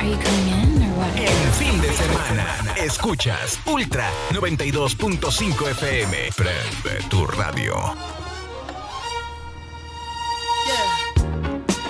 En fin de semana, escuchas Ultra 92.5 FM. Prende tu radio.